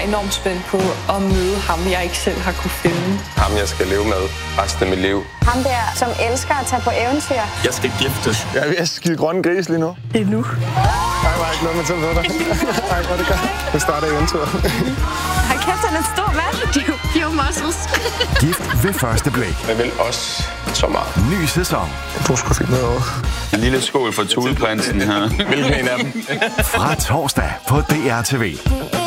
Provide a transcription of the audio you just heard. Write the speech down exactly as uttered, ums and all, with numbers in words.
enormt spændt på at møde ham, jeg ikke selv har kunne finde. Ham, jeg skal leve med resten af mit liv. Ham der, som elsker at tage på eventyr. Jeg skal giftes. Jeg er ved at skide grønne gris lige nu. Det er nu. Ej, hvor er ikke noget med til at dig. Ej, hvor er det godt. Det starter eventyret. Hold kæft, han er en stor mand. De er jo pure muscles. Gift ved første blik. Jeg vil også så meget. Ny sæson. Du skal finde noget over. En lille skål for Thuleprinsen her. Hvilken en af dem? Fra torsdag på D R T V.